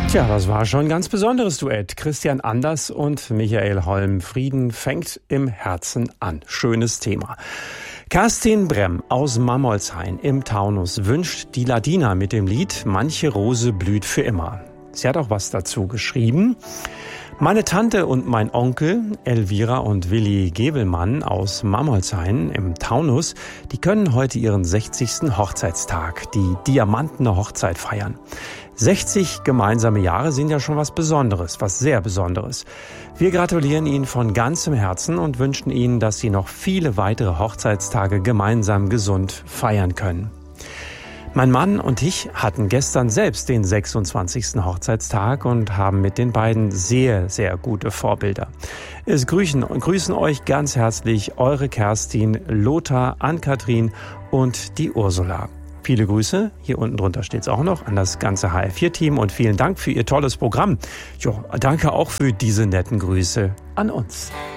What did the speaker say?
Tja, das war schon ein ganz besonderes Duett. Christian Anders und Michael Holm. Frieden fängt im Herzen an. Schönes Thema. Kerstin Bremm aus Mammolshain im Taunus wünscht die Ladina mit dem Lied Manche Rose blüht für immer. Sie hat auch was dazu geschrieben. Meine Tante und mein Onkel, Elvira und Willi Gebelmann aus Mammolshain im Taunus, die können heute ihren 60. Hochzeitstag, die diamantene Hochzeit feiern. 60 gemeinsame Jahre sind ja schon was Besonderes, was sehr Besonderes. Wir gratulieren Ihnen von ganzem Herzen und wünschen Ihnen, dass Sie noch viele weitere Hochzeitstage gemeinsam gesund feiern können. Mein Mann und ich hatten gestern selbst den 26. Hochzeitstag und haben mit den beiden sehr, sehr gute Vorbilder. Es grüßen euch ganz herzlich eure Kerstin, Lothar, Ann-Kathrin und die Ursula. Viele Grüße, hier unten drunter steht's auch noch, an das ganze HR4-Team und vielen Dank für Ihr tolles Programm. Jo, danke auch für diese netten Grüße an uns.